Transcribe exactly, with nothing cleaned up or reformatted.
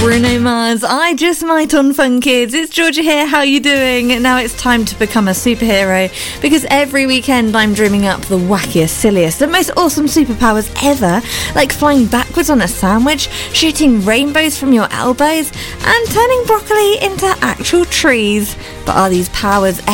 Bruno Mars, I Just Might on Fun Kids. It's Georgia here, how you doing? Now it's time to become a superhero, because every weekend I'm dreaming up the wackiest, silliest, and most awesome superpowers ever, like flying backwards on a sandwich, shooting rainbows from your elbows, and turning broccoli into actual trees. But are these powers